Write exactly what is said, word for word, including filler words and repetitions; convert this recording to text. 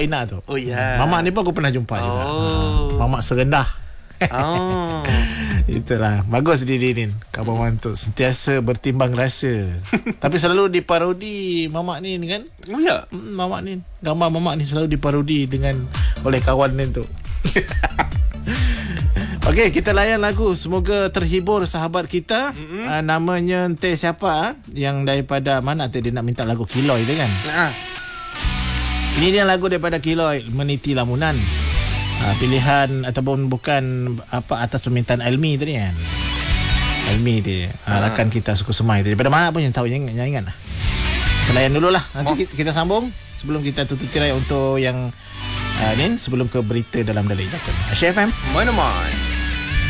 Ina tu. Oh ya. Mamak ni pun aku pernah jumpa oh. juga. Ha, mamak serendah. Oh. Itulah. Bagus diri ni Kawan Wan tu sentiasa bertimbang rasa. Tapi selalu diparodi mamak ni kan. Oh ya. Hmm, mamak ni, gambar mamak ni selalu diparodi dengan oleh kawan ni tu. Okey, kita layan lagu. Semoga terhibur sahabat kita. Mm-hmm. uh, Namanya entah siapa, yang daripada mana tu dia nak minta lagu Kiloi tu kan. Ah. Ini dia lagu daripada Kiloi, Meniti Lamunan. uh, Pilihan ataupun bukan apa atas permintaan Almi tadi kan. Almi tu uh, rakan kita suku Semai tu. Daripada mana pun yang tahu, yang ingat lah. Kita layan dulu lah. Nanti oh. kita, kita sambung sebelum kita tutup tirai untuk yang uh, ni, sebelum ke berita dalam Dalam Jakun Asia F M. Mana-mana.